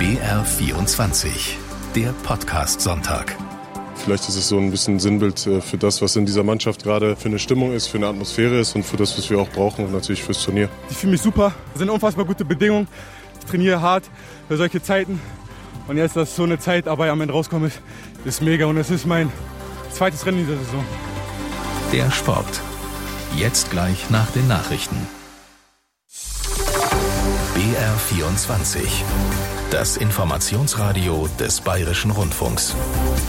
BR24, der Podcast-Sonntag. Vielleicht ist es so ein bisschen Sinnbild für das, was in dieser Mannschaft gerade für eine Stimmung ist, für eine Atmosphäre ist und für das, was wir auch brauchen und natürlich fürs Turnier. Ich fühle mich super, es sind unfassbar gute Bedingungen. Ich trainiere hart für solche Zeiten und jetzt, dass so eine Zeit dabei am Ende rauskommt, ist mega und es ist mein zweites Rennen in dieser Saison. Der Sport. Jetzt gleich nach den Nachrichten. BR24. Das Informationsradio des Bayerischen Rundfunks.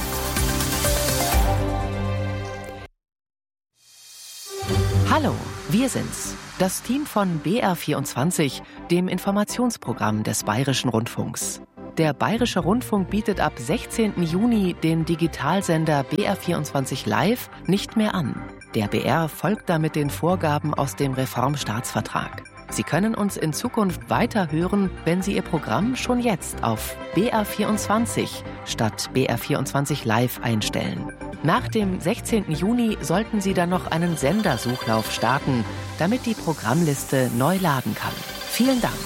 Hallo, wir sind's. Das Team von BR24, dem Informationsprogramm des Bayerischen Rundfunks. Der Bayerische Rundfunk bietet ab 16. Juni den Digitalsender BR24 Live nicht mehr an. Der BR folgt damit den Vorgaben aus dem Reformstaatsvertrag. Sie können uns in Zukunft weiter hören, wenn Sie Ihr Programm schon jetzt auf BR24 statt BR24 Live einstellen. Nach dem 16. Juni sollten Sie dann noch einen Sendersuchlauf starten, damit die Programmliste neu laden kann. Vielen Dank.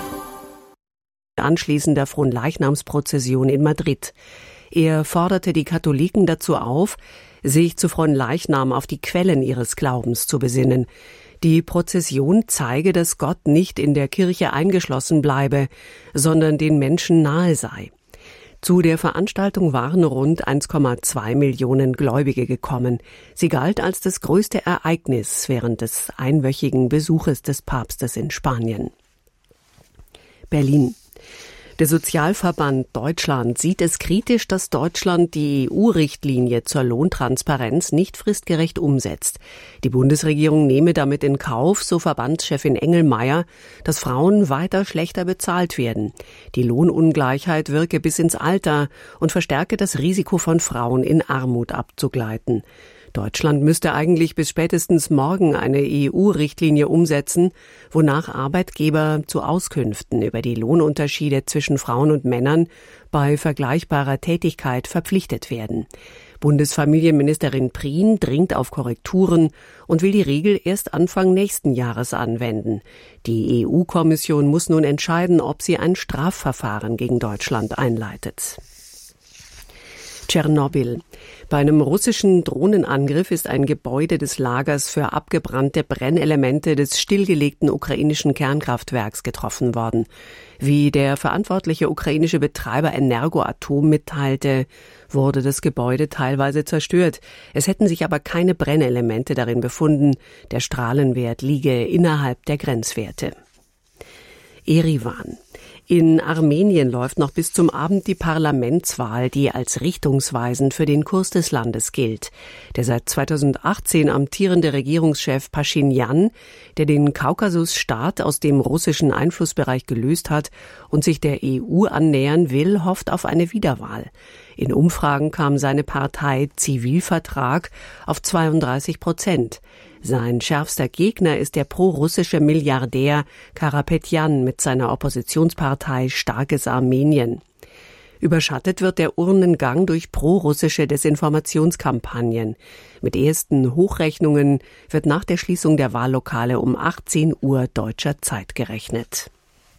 Anschließender Fronleichnamsprozession in Madrid. Er forderte die Katholiken dazu auf, sich zu Fronleichnam auf die Quellen ihres Glaubens zu besinnen. Die Prozession zeige, dass Gott nicht in der Kirche eingeschlossen bleibe, sondern den Menschen nahe sei. Zu der Veranstaltung waren rund 1,2 Millionen Gläubige gekommen. Sie galt als das größte Ereignis während des einwöchigen Besuches des Papstes in Spanien. Berlin. Der Sozialverband Deutschland sieht es kritisch, dass Deutschland die EU-Richtlinie zur Lohntransparenz nicht fristgerecht umsetzt. Die Bundesregierung nehme damit in Kauf, so Verbandschefin Engelmeier, dass Frauen weiter schlechter bezahlt werden. Die Lohnungleichheit wirke bis ins Alter und verstärke das Risiko von Frauen in Armut abzugleiten. Deutschland müsste eigentlich bis spätestens morgen eine EU-Richtlinie umsetzen, wonach Arbeitgeber zu Auskünften über die Lohnunterschiede zwischen Frauen und Männern bei vergleichbarer Tätigkeit verpflichtet werden. Bundesfamilienministerin Prien dringt auf Korrekturen und will die Regel erst Anfang nächsten Jahres anwenden. Die EU-Kommission muss nun entscheiden, ob sie ein Strafverfahren gegen Deutschland einleitet. Tschernobyl. Bei einem russischen Drohnenangriff ist ein Gebäude des Lagers für abgebrannte Brennelemente des stillgelegten ukrainischen Kernkraftwerks getroffen worden. Wie der verantwortliche ukrainische Betreiber Energoatom mitteilte, wurde das Gebäude teilweise zerstört. Es hätten sich aber keine Brennelemente darin befunden. Der Strahlenwert liege innerhalb der Grenzwerte. Erivan. In Armenien läuft noch bis zum Abend die Parlamentswahl, die als richtungsweisend für den Kurs des Landes gilt. Der seit 2018 amtierende Regierungschef Paschinjan, der den Kaukasusstaat aus dem russischen Einflussbereich gelöst hat und sich der EU annähern will, hofft auf eine Wiederwahl. In Umfragen kam seine Partei Zivilvertrag auf 32%. Sein schärfster Gegner ist der pro-russische Milliardär Karapetjan mit seiner Oppositionspartei Starkes Armenien. Überschattet wird der Urnengang durch pro-russische Desinformationskampagnen. Mit ersten Hochrechnungen wird nach der Schließung der Wahllokale um 18 Uhr deutscher Zeit gerechnet.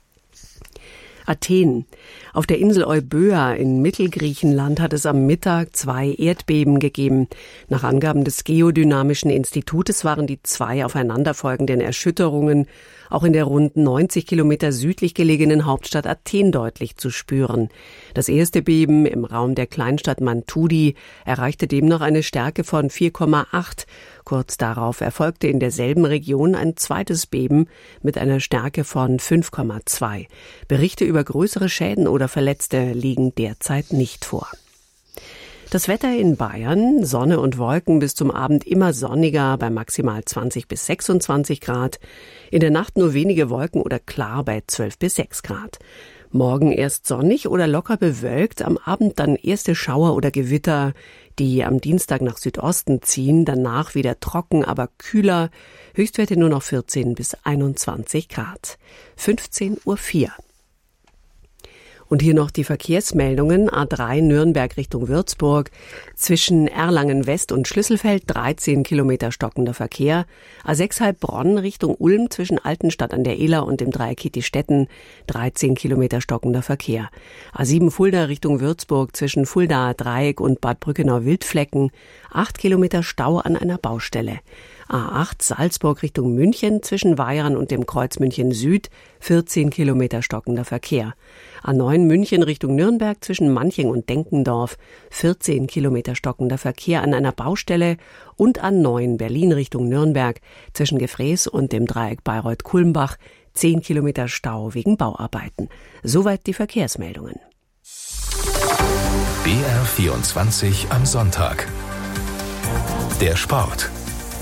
Athen. Auf der Insel Euböa in Mittelgriechenland hat es am Mittag 2 Erdbeben gegeben. Nach Angaben des Geodynamischen Institutes waren die 2 aufeinanderfolgenden Erschütterungen auch in der rund 90 Kilometer südlich gelegenen Hauptstadt Athen deutlich zu spüren. Das erste Beben im Raum der Kleinstadt Mantudi erreichte demnach eine Stärke von 4,8. Kurz darauf erfolgte in derselben Region ein zweites Beben mit einer Stärke von 5,2. Berichte über größere Schäden oder Verletzte liegen derzeit nicht vor. Das Wetter in Bayern, Sonne und Wolken, bis zum Abend immer sonniger bei maximal 20 bis 26 Grad. In der Nacht nur wenige Wolken oder klar bei 12 bis 6 Grad. Morgen erst sonnig oder locker bewölkt, am Abend dann erste Schauer oder Gewitter, die am Dienstag nach Südosten ziehen, danach wieder trocken, aber kühler, Höchstwerte nur noch 14 bis 21 Grad. 15:04 Uhr. Und hier noch die Verkehrsmeldungen. A3 Nürnberg Richtung Würzburg. Zwischen Erlangen West und Schlüsselfeld 13 Kilometer stockender Verkehr. A6 Heilbronn Richtung Ulm zwischen Altenstadt an der Iller und dem Dreieck Kitti-Stetten 13 Kilometer stockender Verkehr. A7 Fulda Richtung Würzburg zwischen Fuldaer Dreieck und Bad Brückenau-Wildflecken 8 Kilometer Stau an einer Baustelle. A8 Salzburg Richtung München zwischen Weihern und dem Kreuz München Süd 14 Kilometer stockender Verkehr. A9 München Richtung Nürnberg zwischen Manching und Denkendorf 14 Kilometer stockender Verkehr an einer Baustelle und A9 Berlin Richtung Nürnberg zwischen Gefrees und dem Dreieck Bayreuth-Kulmbach 10 Kilometer Stau wegen Bauarbeiten. Soweit die Verkehrsmeldungen. BR24 am Sonntag. Der Sport.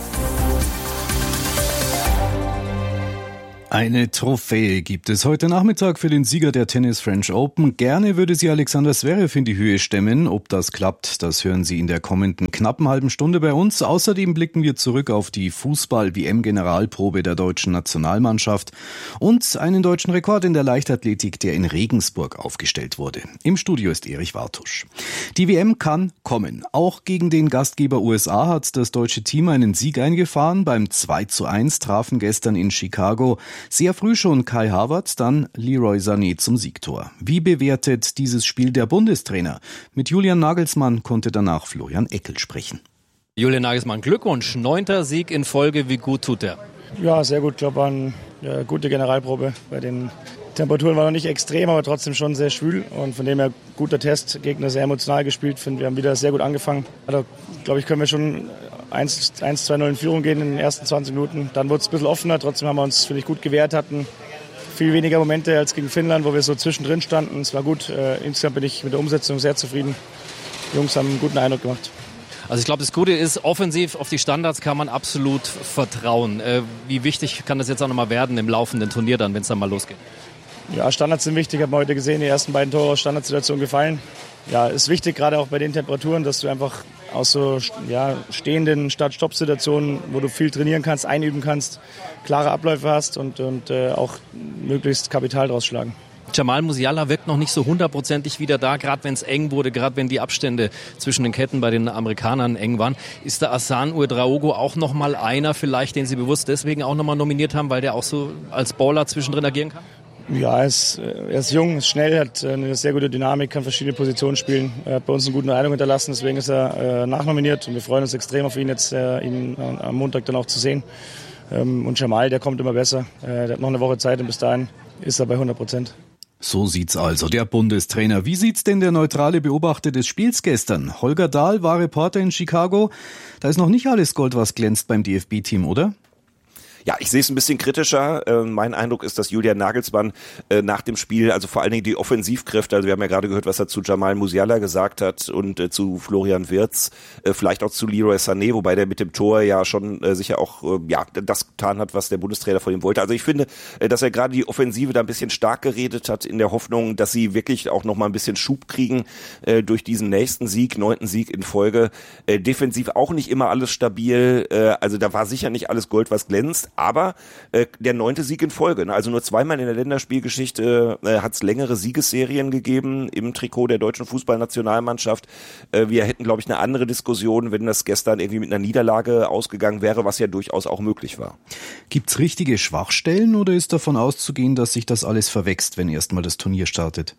Eine Trophäe gibt es heute Nachmittag für den Sieger der Tennis French Open. Gerne würde sie Alexander Zverev in die Höhe stemmen. Ob das klappt, das hören Sie in der kommenden knappen halben Stunde bei uns. Außerdem blicken wir zurück auf die Fußball-WM-Generalprobe der deutschen Nationalmannschaft und einen deutschen Rekord in der Leichtathletik, der in Regensburg aufgestellt wurde. Im Studio ist Erich Wartusch. Die WM kann kommen. Auch gegen den Gastgeber USA hat das deutsche Team einen Sieg eingefahren. Beim 2:1 trafen gestern in Chicago sehr früh schon Kai Havertz, dann Leroy Sané zum Siegtor. Wie bewertet dieses Spiel der Bundestrainer? Mit Julian Nagelsmann konnte danach Florian Eckel sprechen. Julian Nagelsmann, Glückwunsch, 9. Sieg in Folge. Wie gut tut er? Ja, sehr gut. Ich glaube, war eine gute Generalprobe. Bei den Temperaturen war noch nicht extrem, aber trotzdem schon sehr schwül. Und von dem her guter Test. Gegner sehr emotional gespielt. Finde, wir haben wieder sehr gut angefangen. Also, glaube ich, können wir schon 1-2-0 in Führung gehen in den ersten 20 Minuten. Dann wurde es ein bisschen offener. Trotzdem haben wir uns, finde ich, gut gewehrt. Hatten viel weniger Momente als gegen Finnland, wo wir so zwischendrin standen. Es war gut. Insgesamt bin ich mit der Umsetzung sehr zufrieden. Die Jungs haben einen guten Eindruck gemacht. Also ich glaube, das Gute ist, offensiv auf die Standards kann man absolut vertrauen. Wie wichtig kann das jetzt auch nochmal werden im laufenden Turnier dann, wenn es dann mal losgeht? Ja, Standards sind wichtig. Ich habe heute gesehen, die ersten beiden Tore aus Standardsituationen gefallen. Ja, ist wichtig, gerade auch bei den Temperaturen, dass du einfach aus so stehenden Start-Stopp-Situationen, wo du viel trainieren kannst, einüben kannst, klare Abläufe hast und auch möglichst Kapital draus schlagen. Jamal Musiala wirkt noch nicht so hundertprozentig wieder da, gerade wenn es eng wurde, gerade wenn die Abstände zwischen den Ketten bei den Amerikanern eng waren. Ist der Hassan Ouedraogo auch nochmal einer vielleicht, den Sie bewusst deswegen auch nochmal nominiert haben, weil der auch so als Baller zwischendrin agieren kann? Ja, er ist jung, ist schnell, hat eine sehr gute Dynamik, kann verschiedene Positionen spielen. Er hat bei uns einen guten Eindruck hinterlassen, deswegen ist er nachnominiert und wir freuen uns extrem auf ihn jetzt, ihn am Montag dann auch zu sehen. Und Jamal, der kommt immer besser. Der hat noch eine Woche Zeit und bis dahin ist er bei 100%. So sieht's also der Bundestrainer. Wie sieht's denn der neutrale Beobachter des Spiels gestern? Holger Dahl war Reporter in Chicago. Da ist noch nicht alles Gold, was glänzt beim DFB-Team, oder? Ja, ich sehe es ein bisschen kritischer. Mein Eindruck ist, dass Julian Nagelsmann nach dem Spiel, also vor allen Dingen die Offensivkräfte, also wir haben ja gerade gehört, was er zu Jamal Musiala gesagt hat und zu Florian Wirtz, vielleicht auch zu Leroy Sané, wobei der mit dem Tor ja schon sicher auch das getan hat, was der Bundestrainer von ihm wollte. Also ich finde, dass er gerade die Offensive da ein bisschen stark geredet hat, in der Hoffnung, dass sie wirklich auch noch mal ein bisschen Schub kriegen durch diesen nächsten Sieg, 9. Sieg in Folge. Defensiv auch nicht immer alles stabil, also da war sicher nicht alles Gold, was glänzt. Aber der 9. Sieg in Folge. Ne? Also nur zweimal in der Länderspielgeschichte hat es längere Siegesserien gegeben im Trikot der deutschen Fußballnationalmannschaft. Wir hätten, glaube ich, eine andere Diskussion, wenn das gestern irgendwie mit einer Niederlage ausgegangen wäre, was ja durchaus auch möglich war. Gibt's richtige Schwachstellen oder ist davon auszugehen, dass sich das alles verwächst, wenn erstmal das Turnier startet?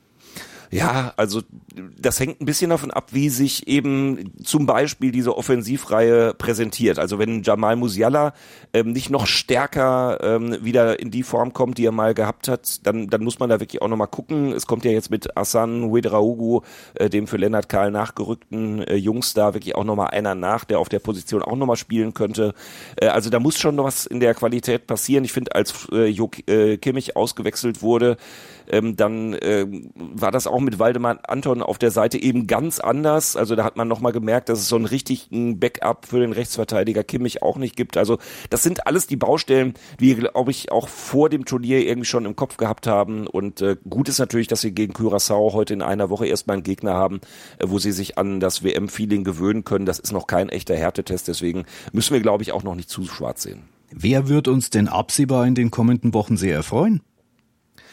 Ja, also das hängt ein bisschen davon ab, wie sich eben zum Beispiel diese Offensivreihe präsentiert. Also wenn Jamal Musiala nicht noch stärker wieder in die Form kommt, die er mal gehabt hat, dann muss man da wirklich auch nochmal gucken. Es kommt ja jetzt mit Hassan Ouedraogo, dem für Lennart Kahl nachgerückten Jungs, da wirklich auch nochmal einer nach, der auf der Position auch nochmal spielen könnte. Also da muss schon noch was in der Qualität passieren. Ich finde, als Kimmich ausgewechselt wurde, dann war das auch mit Waldemar Anton auf der Seite eben ganz anders. Also da hat man nochmal gemerkt, dass es so einen richtigen Backup für den Rechtsverteidiger Kimmich auch nicht gibt. Also das sind alles die Baustellen, die wir, glaube ich, auch vor dem Turnier irgendwie schon im Kopf gehabt haben. Und gut ist natürlich, dass sie gegen Curaçao heute in einer Woche erstmal einen Gegner haben, wo sie sich an das WM-Feeling gewöhnen können. Das ist noch kein echter Härtetest, deswegen müssen wir, glaube ich, auch noch nicht zu schwarz sehen. Wer wird uns denn absehbar in den kommenden Wochen sehr erfreuen?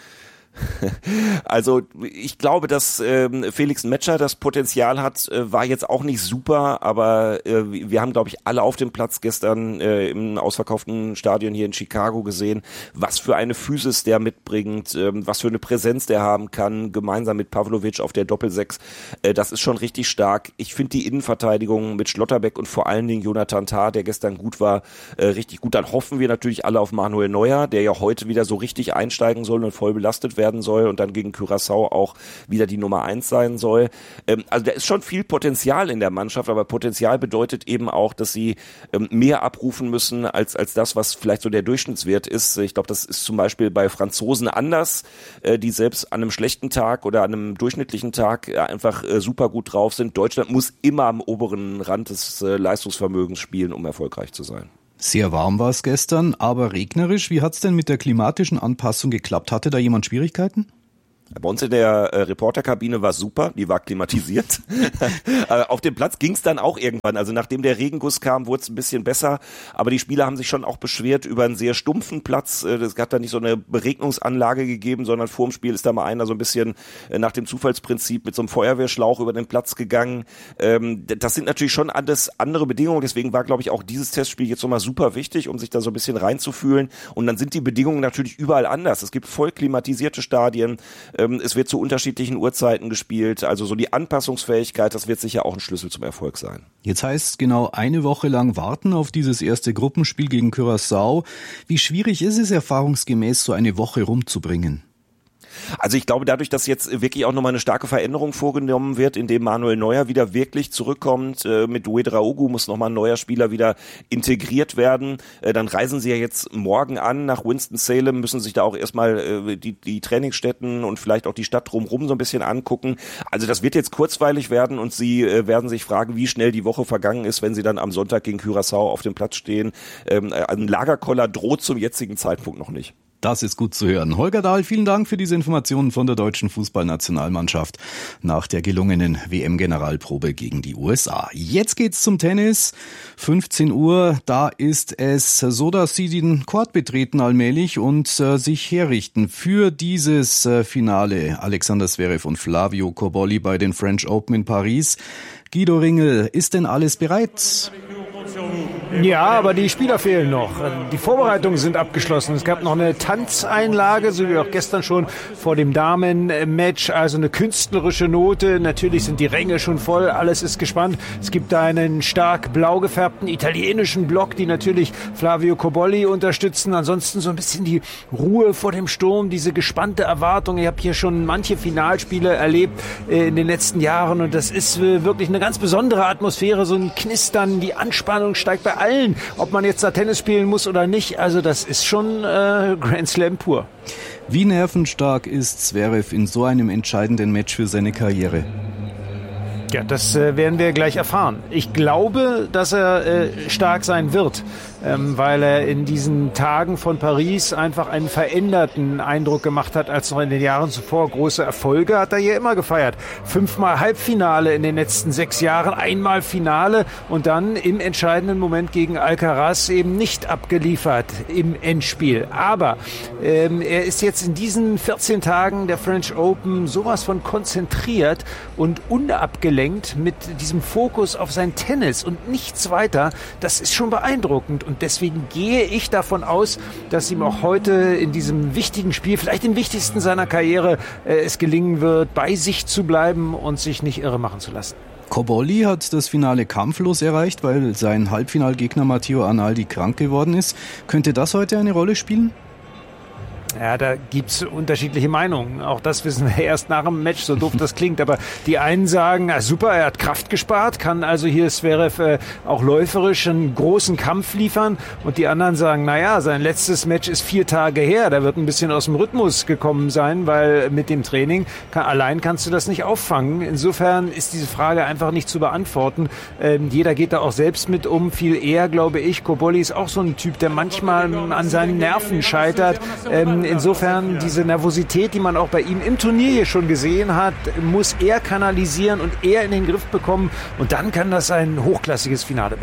Also ich glaube, dass Felix Metscher das Potenzial hat, war jetzt auch nicht super, aber wir haben, glaube ich, alle auf dem Platz gestern im ausverkauften Stadion hier in Chicago gesehen, was für eine Physis der mitbringt, was für eine Präsenz der haben kann, gemeinsam mit Pavlovic auf der Doppelsechs. Das ist schon richtig stark. Ich finde die Innenverteidigung mit Schlotterbeck und vor allen Dingen Jonathan Tah, der gestern gut war, richtig gut. Dann hoffen wir natürlich alle auf Manuel Neuer, der ja heute wieder so richtig einsteigen soll und voll belastet werden soll und dann gegen Curaçao auch wieder die Nummer 1 sein soll. Also da ist schon viel Potenzial in der Mannschaft, aber Potenzial bedeutet eben auch, dass sie mehr abrufen müssen als das, was vielleicht so der Durchschnittswert ist. Ich glaube, das ist zum Beispiel bei Franzosen anders, die selbst an einem schlechten Tag oder an einem durchschnittlichen Tag einfach super gut drauf sind. Deutschland muss immer am oberen Rand des Leistungsvermögens spielen, um erfolgreich zu sein. Sehr warm war es gestern, aber regnerisch. Wie hat es denn mit der klimatischen Anpassung geklappt? Hatte da jemand Schwierigkeiten? Bei uns in der Reporterkabine war super, die war klimatisiert. Auf dem Platz ging es dann auch irgendwann. Also nachdem der Regenguss kam, wurde es ein bisschen besser. Aber die Spieler haben sich schon auch beschwert über einen sehr stumpfen Platz. Es hat da nicht so eine Beregnungsanlage gegeben, sondern vor dem Spiel ist da mal einer so ein bisschen nach dem Zufallsprinzip mit so einem Feuerwehrschlauch über den Platz gegangen. Das sind natürlich schon alles andere Bedingungen. Deswegen war, glaube ich, auch dieses Testspiel jetzt nochmal super wichtig, um sich da so ein bisschen reinzufühlen. Und dann sind die Bedingungen natürlich überall anders. Es gibt voll klimatisierte Stadien. Es wird zu unterschiedlichen Uhrzeiten gespielt. Also so die Anpassungsfähigkeit, das wird sicher auch ein Schlüssel zum Erfolg sein. Jetzt heißt es genau eine Woche lang warten auf dieses erste Gruppenspiel gegen Curaçao. Wie schwierig ist es erfahrungsgemäß, so eine Woche rumzubringen? Also ich glaube, dadurch, dass jetzt wirklich auch nochmal eine starke Veränderung vorgenommen wird, indem Manuel Neuer wieder wirklich zurückkommt, mit Ouedraogo muss nochmal ein neuer Spieler wieder integriert werden. Dann reisen sie ja jetzt morgen an nach Winston-Salem, müssen sich da auch erstmal die Trainingsstätten und vielleicht auch die Stadt drumherum so ein bisschen angucken. Also das wird jetzt kurzweilig werden und sie werden sich fragen, wie schnell die Woche vergangen ist, wenn sie dann am Sonntag gegen Curaçao auf dem Platz stehen. Ein Lagerkoller droht zum jetzigen Zeitpunkt noch nicht. Das ist gut zu hören. Holger Dahl, vielen Dank für diese Informationen von der deutschen Fußballnationalmannschaft nach der gelungenen WM-Generalprobe gegen die USA. Jetzt geht's zum Tennis. 15 Uhr, da ist es so, dass sie den Court betreten allmählich und sich herrichten für dieses Finale. Alexander Zverev und Flavio Cobolli bei den French Open in Paris. Guido Ringel, ist denn alles bereit? Ja, aber die Spieler fehlen noch. Die Vorbereitungen sind abgeschlossen. Es gab noch eine Tanzeinlage, so wie auch gestern schon vor dem Damen-Match. Also eine künstlerische Note. Natürlich sind die Ränge schon voll. Alles ist gespannt. Es gibt da einen stark blau gefärbten italienischen Block, die natürlich Flavio Cobolli unterstützen. Ansonsten so ein bisschen die Ruhe vor dem Sturm, diese gespannte Erwartung. Ich habe hier schon manche Finalspiele erlebt in den letzten Jahren und das ist wirklich eine ganz besondere Atmosphäre. So ein Knistern, die Anspannung steigt bei allen, ob man jetzt da Tennis spielen muss oder nicht. Also das ist schon Grand Slam pur. Wie nervenstark ist Zverev in so einem entscheidenden Match für seine Karriere? Ja, das werden wir gleich erfahren. Ich glaube, dass er stark sein wird, weil er in diesen Tagen von Paris einfach einen veränderten Eindruck gemacht hat als noch in den Jahren zuvor. Große Erfolge hat er hier immer gefeiert. 5-mal Halbfinale in den letzten 6 Jahren, einmal Finale und dann im entscheidenden Moment gegen Alcaraz eben nicht abgeliefert im Endspiel. Aber er ist jetzt in diesen 14 Tagen der French Open sowas von konzentriert und unabgelenkt mit diesem Fokus auf sein Tennis und nichts weiter. Das ist schon beeindruckend und deswegen gehe ich davon aus, dass ihm auch heute in diesem wichtigen Spiel, vielleicht dem wichtigsten seiner Karriere, es gelingen wird, bei sich zu bleiben und sich nicht irre machen zu lassen. Cobolli hat das Finale kampflos erreicht, weil sein Halbfinalgegner Matteo Arnaldi krank geworden ist. Könnte das heute eine Rolle spielen? Ja, da gibt's unterschiedliche Meinungen. Auch das wissen wir erst nach dem Match, so doof das klingt. Aber die einen sagen, super, er hat Kraft gespart, kann also hier Zverev auch läuferisch einen großen Kampf liefern. Und die anderen sagen, sein letztes Match ist 4 Tage her. Da wird ein bisschen aus dem Rhythmus gekommen sein, weil mit dem Training allein kannst du das nicht auffangen. Insofern ist diese Frage einfach nicht zu beantworten. Jeder geht da auch selbst mit um. Viel eher, glaube ich, Cobolli ist auch so ein Typ, der manchmal an seinen Nerven scheitert. Insofern diese Nervosität, die man auch bei ihm im Turnier hier schon gesehen hat, muss er kanalisieren und er in den Griff bekommen. Und dann kann das ein hochklassiges Finale werden.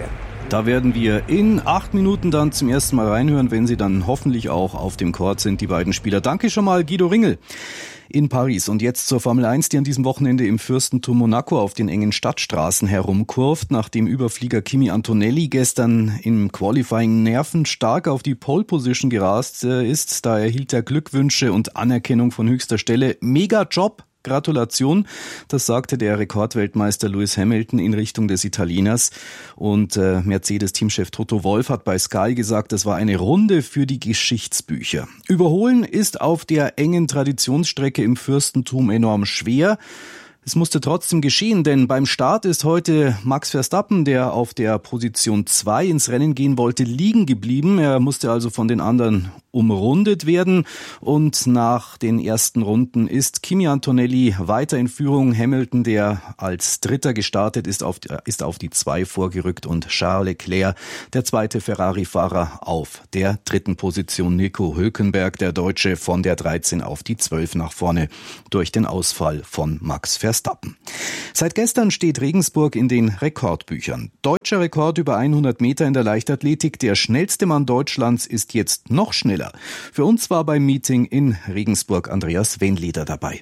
Da werden wir in 8 Minuten dann zum ersten Mal reinhören, wenn sie dann hoffentlich auch auf dem Court sind, die beiden Spieler. Danke schon mal, Guido Ringel in Paris. Und jetzt zur Formel 1, die an diesem Wochenende im Fürstentum Monaco auf den engen Stadtstraßen herumkurvt. Nachdem Überflieger Kimi Antonelli gestern im Qualifying nervenstark auf die Pole Position gerast ist, da erhielt er Glückwünsche und Anerkennung von höchster Stelle. Mega Job! Gratulation, das sagte der Rekordweltmeister Lewis Hamilton in Richtung des Italieners. Und Mercedes-Teamchef Toto Wolff hat bei Sky gesagt, das war eine Runde für die Geschichtsbücher. Überholen ist auf der engen Traditionsstrecke im Fürstentum enorm schwer. Es musste trotzdem geschehen, denn beim Start ist heute Max Verstappen, der auf der Position 2 ins Rennen gehen wollte, liegen geblieben. Er musste also von den anderen umrundet werden und nach den ersten Runden ist Kimi Antonelli weiter in Führung. Hamilton, der als Dritter gestartet ist auf die 2 vorgerückt und Charles Leclerc, der zweite Ferrari-Fahrer, auf der 3. Position. Nico Hülkenberg, der Deutsche, von der 13 auf die 12 nach vorne durch den Ausfall von Max Verstappen. Seit gestern steht Regensburg in den Rekordbüchern. Deutscher Rekord über 100 Meter in der Leichtathletik. Der schnellste Mann Deutschlands ist jetzt noch schneller. Für uns war beim Meeting in Regensburg Andreas Wenleder dabei.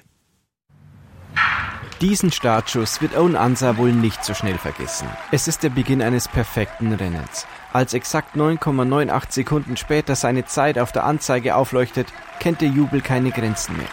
Diesen Startschuss wird Owen Ansah wohl nicht so schnell vergessen. Es ist der Beginn eines perfekten Rennens. Als exakt 9,98 Sekunden später seine Zeit auf der Anzeige aufleuchtet, kennt der Jubel keine Grenzen mehr.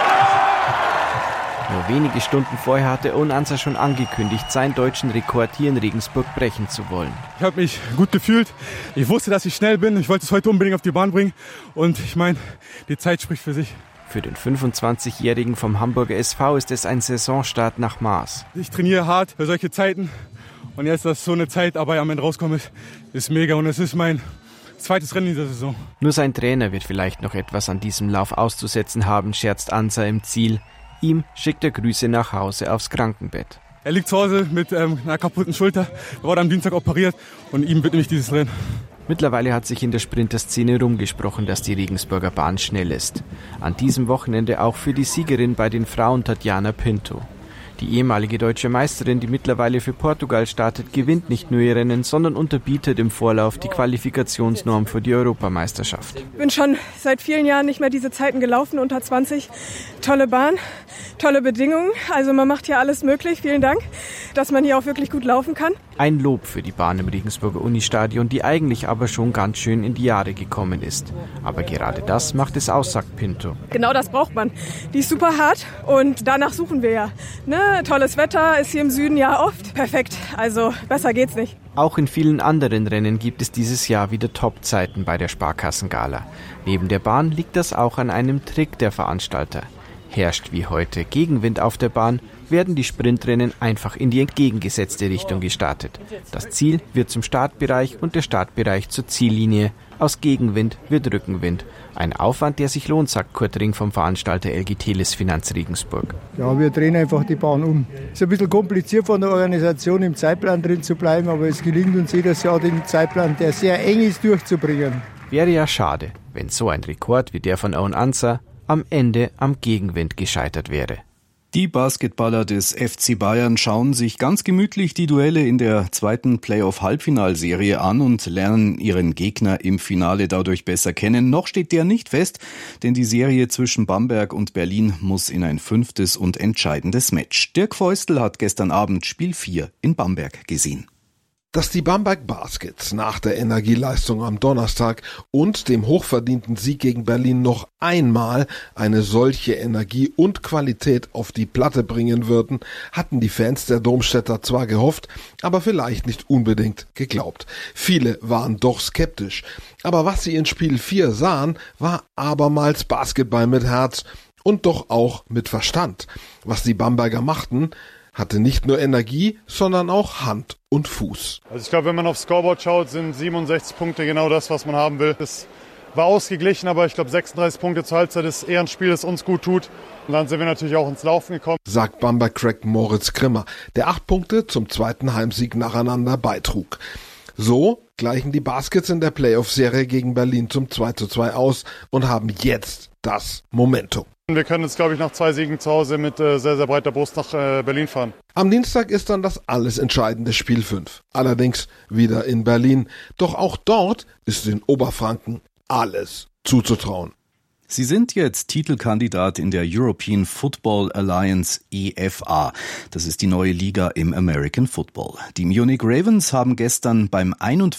Nur wenige Stunden vorher hatte Owen Ansah schon angekündigt, seinen deutschen Rekord hier in Regensburg brechen zu wollen. Ich habe mich gut gefühlt. Ich wusste, dass ich schnell bin. Ich wollte es heute unbedingt auf die Bahn bringen. Und ich meine, die Zeit spricht für sich. Für den 25-Jährigen vom Hamburger SV ist es ein Saisonstart nach Maß. Ich trainiere hart für solche Zeiten. Und jetzt, dass so eine Zeit dabei am Ende rauskommt, ist mega. Und es ist mein zweites Rennen dieser Saison. Nur sein Trainer wird vielleicht noch etwas an diesem Lauf auszusetzen haben, scherzt Ansah im Ziel. Ihm schickt er Grüße nach Hause aufs Krankenbett. Er liegt zu Hause mit einer kaputten Schulter. Er wurde am Dienstag operiert und ihm widme ich dieses Rennen. Mittlerweile hat sich in der Sprinterszene rumgesprochen, dass die Regensburger Bahn schnell ist. An diesem Wochenende auch für die Siegerin bei den Frauen Tatjana Pinto. Die ehemalige deutsche Meisterin, die mittlerweile für Portugal startet, gewinnt nicht nur ihr Rennen, sondern unterbietet im Vorlauf die Qualifikationsnorm für die Europameisterschaft. Ich bin schon seit vielen Jahren nicht mehr diese Zeiten gelaufen, unter 20. Tolle Bahn, tolle Bedingungen. Also man macht hier alles möglich. Vielen Dank, dass man hier auch wirklich gut laufen kann. Ein Lob für die Bahn im Regensburger Unistadion, die eigentlich aber schon ganz schön in die Jahre gekommen ist. Aber gerade das macht es aus, sagt Pinto. Genau das braucht man. Die ist super hart und danach suchen wir ja. Ne? Tolles Wetter ist hier im Süden ja oft. Perfekt, also besser geht's nicht. Auch in vielen anderen Rennen gibt es dieses Jahr wieder Top-Zeiten bei der Sparkassengala. Neben der Bahn liegt das auch an einem Trick der Veranstalter. Herrscht wie heute Gegenwind auf der Bahn, werden die Sprintrennen einfach in die entgegengesetzte Richtung gestartet. Das Ziel wird zum Startbereich und der Startbereich zur Ziellinie. Aus Gegenwind wird Rückenwind. Ein Aufwand, der sich lohnt, sagt Kurt Ring vom Veranstalter LG Teles Finanz Regensburg. Ja, wir drehen einfach die Bahn um. Es ist ein bisschen kompliziert von der Organisation im Zeitplan drin zu bleiben, aber es gelingt uns jedes Jahr, den Zeitplan, der sehr eng ist, durchzubringen. Wäre ja schade, wenn so ein Rekord wie der von Owen Ansah am Ende am Gegenwind gescheitert wäre. Die Basketballer des FC Bayern schauen sich ganz gemütlich die Duelle in der zweiten Playoff-Halbfinalserie an und lernen ihren Gegner im Finale dadurch besser kennen. Noch steht der nicht fest, denn die Serie zwischen Bamberg und Berlin muss in ein 5. und entscheidendes Match. Dirk Feustel hat gestern Abend Spiel 4 in Bamberg gesehen. Dass die Bamberg Baskets nach der Energieleistung am Donnerstag und dem hochverdienten Sieg gegen Berlin noch einmal eine solche Energie und Qualität auf die Platte bringen würden, hatten die Fans der Domstädter zwar gehofft, aber vielleicht nicht unbedingt geglaubt. Viele waren doch skeptisch. Aber was sie in Spiel 4 sahen, war abermals Basketball mit Herz und doch auch mit Verstand. Was die Bamberger machten, hatte nicht nur Energie, sondern auch Hand und Fuß. Also ich glaube, wenn man aufs Scoreboard schaut, sind 67 Punkte genau das, was man haben will. Das war ausgeglichen, aber ich glaube 36 Punkte zur Halbzeit ist eher ein Spiel, das uns gut tut. Und dann sind wir natürlich auch ins Laufen gekommen. Sagt Bamberg-Crack Moritz Grimmer, der 8 Punkte zum zweiten Heimsieg nacheinander beitrug. So gleichen die Baskets in der Playoff-Serie gegen Berlin zum 2:2 aus und haben jetzt das Momentum. Wir können jetzt, glaube ich, nach 2 Siegen zu Hause mit sehr, sehr breiter Brust nach Berlin fahren. Am Dienstag ist dann das alles entscheidende Spiel 5. Allerdings wieder in Berlin. Doch auch dort ist den Oberfranken alles zuzutrauen. Sie sind jetzt Titelkandidat in der European Football Alliance EFA. Das ist die neue Liga im American Football. Die Munich Ravens haben gestern beim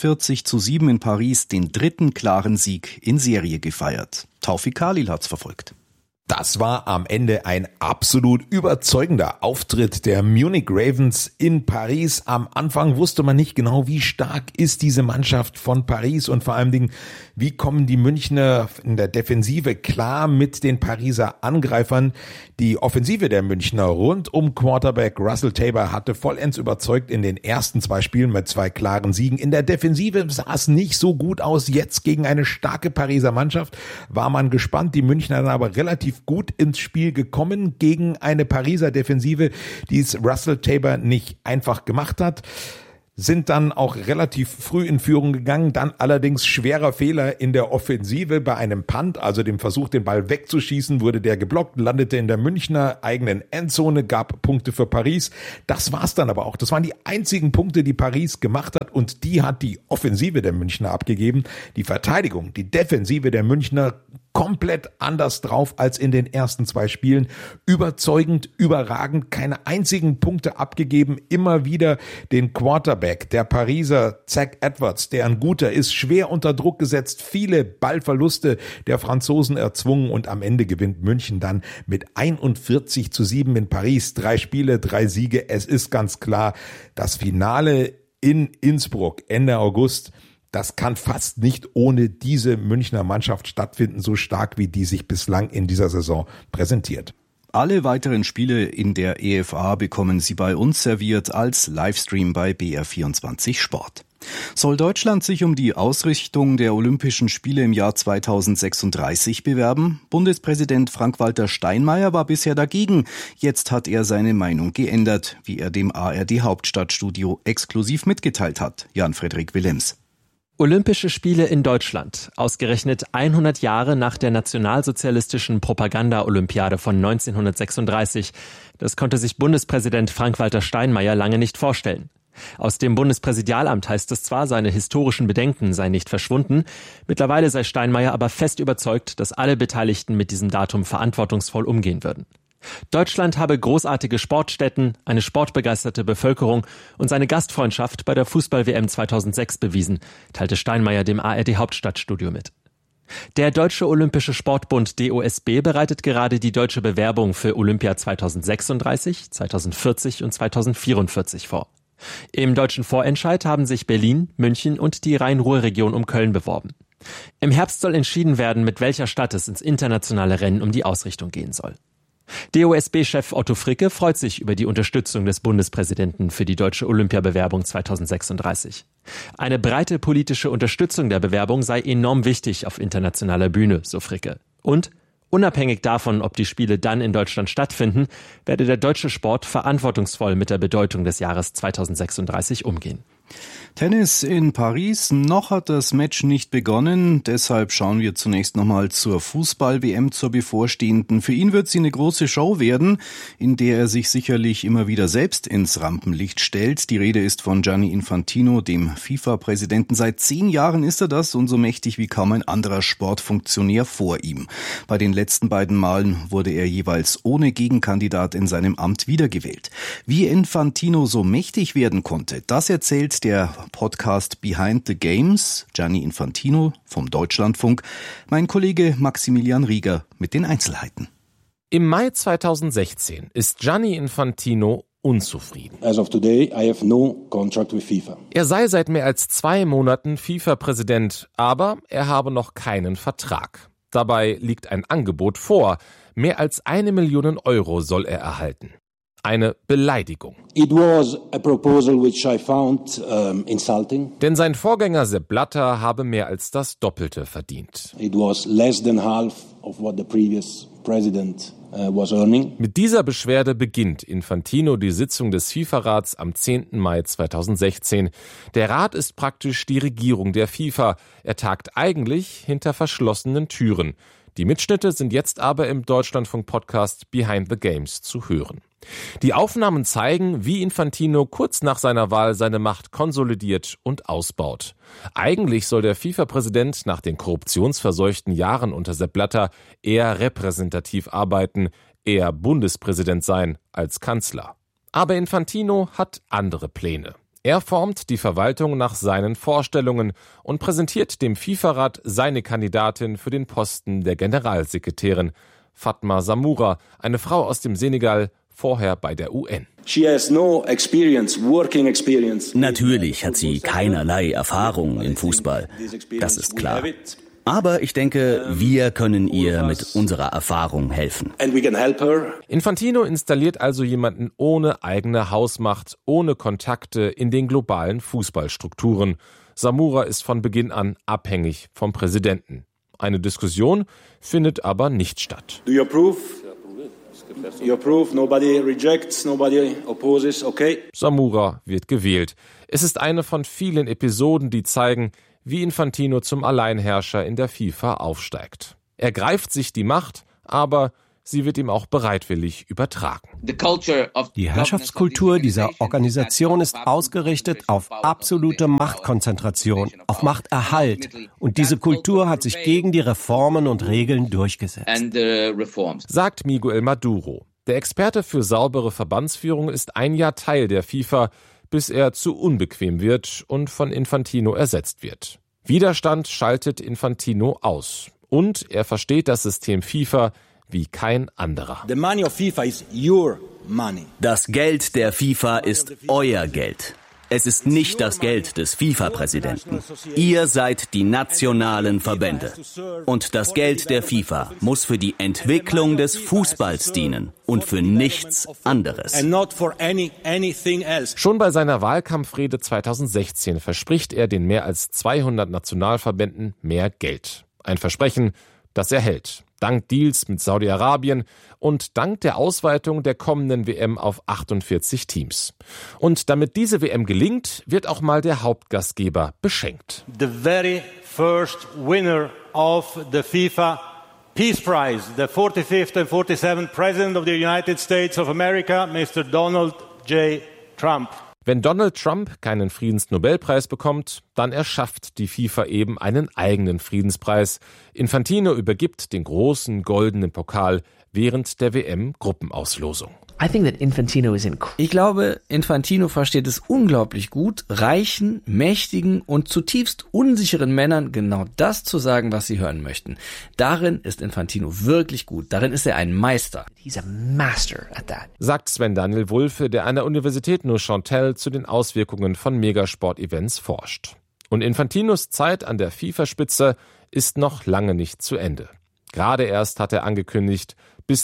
41:7 in Paris den 3. klaren Sieg in Serie gefeiert. Taufik Khalil hat's verfolgt. Das war am Ende ein absolut überzeugender Auftritt der Munich Ravens in Paris. Am Anfang wusste man nicht genau, wie stark ist diese Mannschaft von Paris und vor allen Dingen, wie kommen die Münchner in der Defensive klar mit den Pariser Angreifern. Die Offensive der Münchner rund um Quarterback Russell Tabor hatte vollends überzeugt in den ersten 2 Spielen mit 2 klaren Siegen. In der Defensive sah es nicht so gut aus. Jetzt gegen eine starke Pariser Mannschaft war man gespannt. Die Münchner dann aber relativ gut ins Spiel gekommen gegen eine Pariser Defensive, die es Russell Tabor nicht einfach gemacht hat. Sind dann auch relativ früh in Führung gegangen, dann allerdings schwerer Fehler in der Offensive bei einem Punt, also dem Versuch, den Ball wegzuschießen, wurde der geblockt, landete in der Münchner eigenen Endzone, gab Punkte für Paris. Das war's dann aber auch. Das waren die einzigen Punkte, die Paris gemacht hat und die hat die Offensive der Münchner abgegeben. Die Verteidigung, die Defensive der Münchner komplett anders drauf als in den ersten 2 Spielen. Überzeugend, überragend, keine einzigen Punkte abgegeben. Immer wieder den Quarterback, der Pariser Zach Edwards, der ein guter ist, schwer unter Druck gesetzt, viele Ballverluste der Franzosen erzwungen und am Ende gewinnt München dann mit 41:7 in Paris. 3 Spiele, 3 Siege. Es ist ganz klar, das Finale in Innsbruck Ende August, das kann fast nicht ohne diese Münchner Mannschaft stattfinden, so stark wie die sich bislang in dieser Saison präsentiert. Alle weiteren Spiele in der EFA bekommen Sie bei uns serviert als Livestream bei BR24 Sport. Soll Deutschland sich um die Ausrichtung der Olympischen Spiele im Jahr 2036 bewerben? Bundespräsident Frank-Walter Steinmeier war bisher dagegen. Jetzt hat er seine Meinung geändert, wie er dem ARD Hauptstadtstudio exklusiv mitgeteilt hat. Jan-Frederik Willems. Olympische Spiele in Deutschland, ausgerechnet 100 Jahre nach der nationalsozialistischen Propaganda-Olympiade von 1936. Das konnte sich Bundespräsident Frank-Walter Steinmeier lange nicht vorstellen. Aus dem Bundespräsidialamt heißt es zwar, seine historischen Bedenken seien nicht verschwunden. Mittlerweile sei Steinmeier aber fest überzeugt, dass alle Beteiligten mit diesem Datum verantwortungsvoll umgehen würden. Deutschland habe großartige Sportstätten, eine sportbegeisterte Bevölkerung und seine Gastfreundschaft bei der Fußball-WM 2006 bewiesen, teilte Steinmeier dem ARD Hauptstadtstudio mit. Der Deutsche Olympische Sportbund DOSB bereitet gerade die deutsche Bewerbung für Olympia 2036, 2040 und 2044 vor. Im deutschen Vorentscheid haben sich Berlin, München und die Rhein-Ruhr-Region um Köln beworben. Im Herbst soll entschieden werden, mit welcher Stadt es ins internationale Rennen um die Ausrichtung gehen soll. DOSB-Chef Otto Fricke freut sich über die Unterstützung des Bundespräsidenten für die deutsche Olympiabewerbung 2036. Eine breite politische Unterstützung der Bewerbung sei enorm wichtig auf internationaler Bühne, so Fricke. Und unabhängig davon, ob die Spiele dann in Deutschland stattfinden, werde der deutsche Sport verantwortungsvoll mit der Bedeutung des Jahres 2036 umgehen. Tennis in Paris. Noch hat das Match nicht begonnen. Deshalb schauen wir zunächst nochmal zur Fußball-WM, zur bevorstehenden. Für ihn wird sie eine große Show werden, in der er sich sicherlich immer wieder selbst ins Rampenlicht stellt. Die Rede ist von Gianni Infantino, dem FIFA-Präsidenten. Seit 10 Jahren ist er das und so mächtig wie kaum ein anderer Sportfunktionär vor ihm. Bei den letzten beiden Malen wurde er jeweils ohne Gegenkandidat in seinem Amt wiedergewählt. Wie Infantino so mächtig werden konnte, das erzählt der Podcast Behind the Games, Gianni Infantino vom Deutschlandfunk, mein Kollege Maximilian Rieger mit den Einzelheiten. Im Mai 2016 ist Gianni Infantino unzufrieden. As of today, I have no contract with FIFA. Er sei seit mehr als 2 Monaten FIFA-Präsident, aber er habe noch keinen Vertrag. Dabei liegt ein Angebot vor. Mehr als 1 Million Euro soll er erhalten. Eine Beleidigung. It was a proposal which I found insulting. Denn sein Vorgänger Sepp Blatter habe mehr als das Doppelte verdient. It was less than half of what the previous president was earning. Mit dieser Beschwerde beginnt Infantino die Sitzung des FIFA-Rats am 10. Mai 2016. Der Rat ist praktisch die Regierung der FIFA. Er tagt eigentlich hinter verschlossenen Türen. Die Mitschnitte sind jetzt aber im Deutschlandfunk-Podcast Behind the Games zu hören. Die Aufnahmen zeigen, wie Infantino kurz nach seiner Wahl seine Macht konsolidiert und ausbaut. Eigentlich soll der FIFA-Präsident nach den korruptionsverseuchten Jahren unter Sepp Blatter eher repräsentativ arbeiten, eher Bundespräsident sein als Kanzler. Aber Infantino hat andere Pläne. Er formt die Verwaltung nach seinen Vorstellungen und präsentiert dem FIFA-Rat seine Kandidatin für den Posten der Generalsekretärin, Fatma Samoura, eine Frau aus dem Senegal, vorher bei der UN. Natürlich hat sie keinerlei Erfahrung im Fußball, das ist klar. Aber ich denke, wir können ihr mit unserer Erfahrung helfen. Infantino installiert also jemanden ohne eigene Hausmacht, ohne Kontakte in den globalen Fußballstrukturen. Samoura ist von Beginn an abhängig vom Präsidenten. Eine Diskussion findet aber nicht statt. Do you approve? You approve, nobody rejects, nobody opposes, okay. Samoura wird gewählt. Es ist eine von vielen Episoden, die zeigen, wie Infantino zum Alleinherrscher in der FIFA aufsteigt. Er greift sich die Macht, aber sie wird ihm auch bereitwillig übertragen. Die Herrschaftskultur dieser Organisation ist ausgerichtet auf absolute Machtkonzentration, auf Machterhalt. Und diese Kultur hat sich gegen die Reformen und Regeln durchgesetzt. Sagt Miguel Maduro. Der Experte für saubere Verbandsführung ist ein Jahr Teil der FIFA, bis er zu unbequem wird und von Infantino ersetzt wird. Widerstand schaltet Infantino aus. Und er versteht das System FIFA wie kein anderer. The money of FIFA is your money. Das Geld der FIFA ist euer Geld. Es ist nicht das Geld des FIFA-Präsidenten. Ihr seid die nationalen Verbände. Und das Geld der FIFA muss für die Entwicklung des Fußballs dienen und für nichts anderes. Schon bei seiner Wahlkampfrede 2016 verspricht er den mehr als 200 Nationalverbänden mehr Geld. Ein Versprechen, das er hält. Dank Deals mit Saudi-Arabien und dank der Ausweitung der kommenden WM auf 48 Teams. Und damit diese WM gelingt, wird auch mal der Hauptgastgeber beschenkt. The very first winner of the FIFA Peace Prize, the 45th and 47th President of the United States of America, Mr. Donald J. Trump. Wenn Donald Trump keinen Friedensnobelpreis bekommt, dann erschafft die FIFA eben einen eigenen Friedenspreis. Infantino übergibt den großen goldenen Pokal während der WM-Gruppenauslosung. Ich glaube, Infantino versteht es unglaublich gut, reichen, mächtigen und zutiefst unsicheren Männern genau das zu sagen, was sie hören möchten. Darin ist Infantino wirklich gut. Darin ist er ein Meister. He's a master at that. Sagt Sven Daniel Wulfe, der an der Universität Neuchâtel zu den Auswirkungen von Megasport-Events forscht. Und Infantinos Zeit an der FIFA-Spitze ist noch lange nicht zu Ende. Gerade erst hat er angekündigt, bis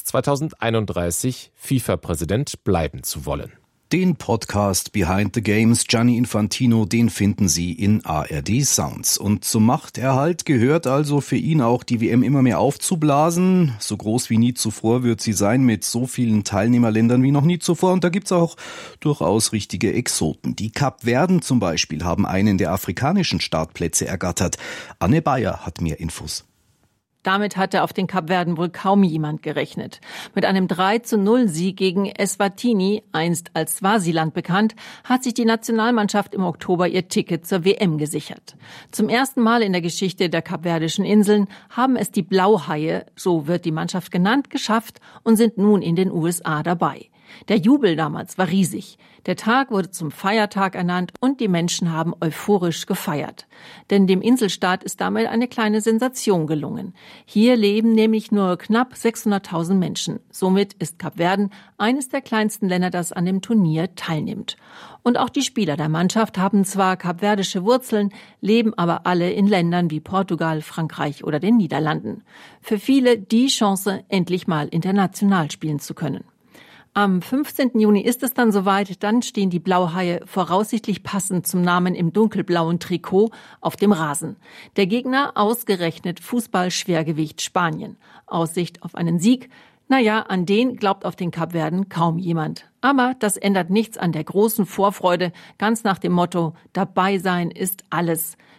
2031 FIFA-Präsident bleiben zu wollen. Den Podcast Behind the Games Gianni Infantino, den finden Sie in ARD Sounds. Und zum Machterhalt gehört also für ihn auch, die WM immer mehr aufzublasen. So groß wie nie zuvor wird sie sein, mit so vielen Teilnehmerländern wie noch nie zuvor. Und da gibt's auch durchaus richtige Exoten. Die Kapverden zum Beispiel haben einen der afrikanischen Startplätze ergattert. Anne Bayer hat mehr Infos. Damit hatte auf den Kapverden wohl kaum jemand gerechnet. Mit einem 3-0-Sieg gegen Eswatini, einst als Swasiland bekannt, hat sich die Nationalmannschaft im Oktober ihr Ticket zur WM gesichert. Zum ersten Mal in der Geschichte der kapverdischen Inseln haben es die Blauhaie, so wird die Mannschaft genannt, geschafft und sind nun in den USA dabei. Der Jubel damals war riesig. Der Tag wurde zum Feiertag ernannt und die Menschen haben euphorisch gefeiert. Denn dem Inselstaat ist damit eine kleine Sensation gelungen. Hier leben nämlich nur knapp 600.000 Menschen. Somit ist Kapverden eines der kleinsten Länder, das an dem Turnier teilnimmt. Und auch die Spieler der Mannschaft haben zwar kapverdische Wurzeln, leben aber alle in Ländern wie Portugal, Frankreich oder den Niederlanden. Für viele die Chance, endlich mal international spielen zu können. Am 15. Juni ist es dann soweit, dann stehen die Blauhaie voraussichtlich passend zum Namen im dunkelblauen Trikot auf dem Rasen. Der Gegner ausgerechnet Fußball-Schwergewicht Spanien. Aussicht auf einen Sieg? Naja, an den glaubt auf den Kapverden kaum jemand. Aber das ändert nichts an der großen Vorfreude, ganz nach dem Motto, dabei sein ist alles.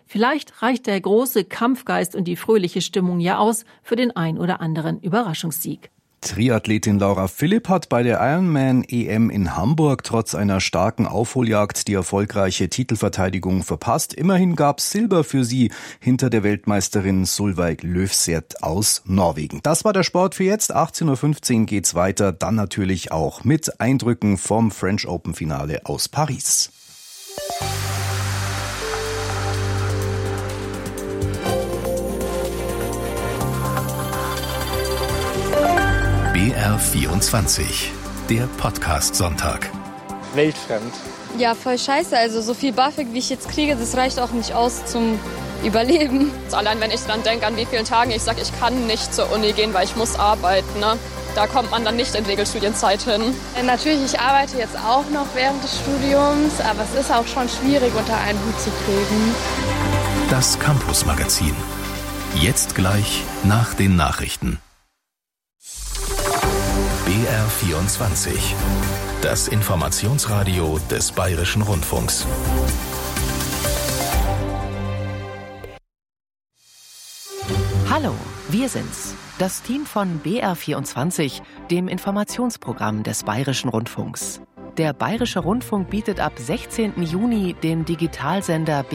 Vielleicht reicht der große Kampfgeist und die fröhliche Stimmung ja aus für den ein oder anderen Überraschungssieg. Triathletin Laura Philipp hat bei der Ironman EM in Hamburg trotz einer starken Aufholjagd die erfolgreiche Titelverteidigung verpasst. Immerhin gab's Silber für sie hinter der Weltmeisterin Solveig Løvseth aus Norwegen. Das war der Sport für jetzt. 18.15 Uhr geht's weiter. Dann natürlich auch mit Eindrücken vom French Open Finale aus Paris. BR24, der Podcast-Sonntag. Weltfremd. Ja, voll scheiße. Also so viel BAföG, wie ich jetzt kriege, das reicht auch nicht aus zum Überleben. Allein wenn ich dran denke, an wie vielen Tagen ich sage, ich kann nicht zur Uni gehen, weil ich muss arbeiten. Ne? Da kommt man dann nicht in Regelstudienzeit hin. Natürlich, ich arbeite jetzt auch noch während des Studiums, aber es ist auch schon schwierig, unter einen Hut zu kriegen. Das Campus-Magazin. Jetzt gleich nach den Nachrichten. BR24, das Informationsradio des Bayerischen Rundfunks. Hallo, wir sind's, das Team von BR24, dem Informationsprogramm des Bayerischen Rundfunks. Der Bayerische Rundfunk bietet ab 16. Juni den Digitalsender